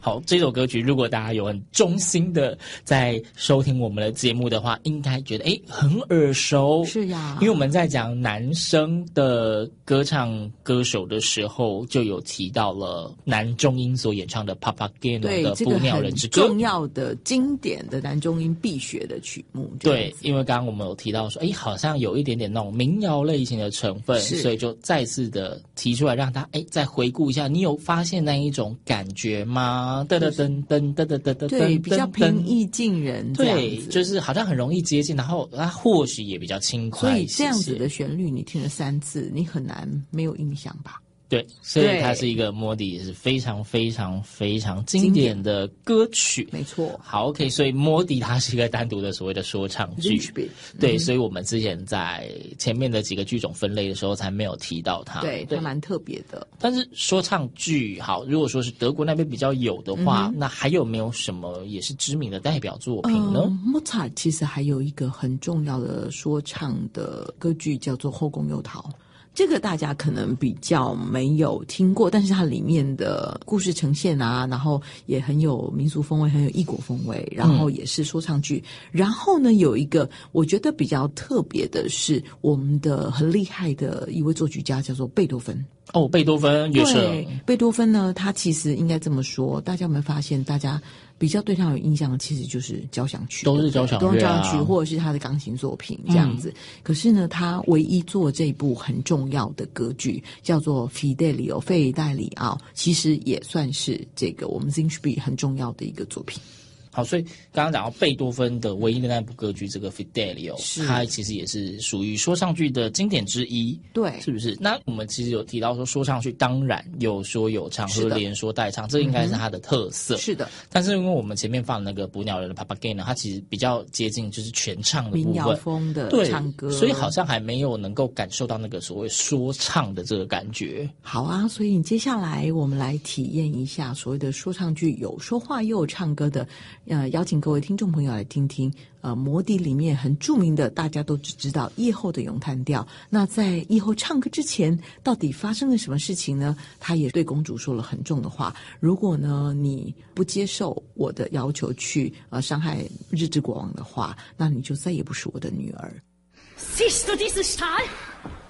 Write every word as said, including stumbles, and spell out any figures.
好，这首歌曲如果大家有很衷心的在收听我们的节目的话，应该觉得诶很耳熟。 是呀， 因为我们在讲男生的歌唱歌手的时候，就有提到了男中音所演唱的 Papageno 的《捕鸟人之歌》， 这个很重要的经典的男中音必学的曲目。 对，因为刚刚我们有提到说，诶好像有一点点那种民谣类型的成分，所以就再次的提出来，让他诶再回顾一下，你有发现那一种感觉吗？噔噔噔噔噔噔噔噔， 对，比较平易近人， 对，就是好像很容易接近，然后它或许也比较轻快一些。 所以这样子的旋律，你听了三次，你很难没有印象吧？ 对，所以它是一个摩迪也是非常非常非常经典的歌曲， 没错。 好 ，OK， 所以摩迪它是一个单独的所谓的说唱剧，对、嗯，所以我们之前在前面的几个剧种分类的时候才没有提到它， 对，它蛮特别的。 但是说唱剧，好，如果说是德国那边比较有的话，嗯、那还有没有什么也是知名的代表作品呢？ 莫扎特其实还有一个很重要的说唱的歌剧叫做《后宫诱逃》。这个大家可能比较没有听过，但是它里面的故事呈现啊，然后也很有民俗风味，很有异国风味，然后也是说唱剧、嗯、然后呢有一个我觉得比较特别的是我们的很厉害的一位作曲家叫做贝多芬。 哦，贝多芬也是。 对，贝多芬呢，他其实应该这么说，大家有没有发现，大家比较对他有印象的其实就是交响曲， 都是交响乐、啊、 都是交响曲或者是他的钢琴作品这样子、嗯、可是呢他唯一做这一部很重要的歌剧叫做 Fidelio 费代里奥，其实也算是这个我们 Zinschbe 很重要的一个作品。 好，所以刚刚讲到贝多芬的唯一的那部歌剧这个 Fidelio， 它其实也是属于说唱剧的经典之一， 对， 是不是？那我们其实有提到说说唱剧当然有说有唱或者连说带唱，这应该是它的特色、嗯、是的。但是因为我们前面放的那个捕鸟人的 Papageno， 它其实比较接近就是全唱的部分， 民谣风的唱歌， 所以好像还没有能够感受到那个所谓说唱的这个感觉。 好啊，所以接下来我们来体验一下所谓的说唱剧有说话又有唱歌的。呃，邀请各位听众朋友来听听，呃，摩迪里面很著名的，大家都只知道夜后的咏叹调。那在夜后唱歌之前，到底发生了什么事情呢？他也对公主说了很重的话。如果呢你不接受我的要求去呃伤害日之国王的话，那你就再也不是我的女儿。 Siehst du diesen Stahl?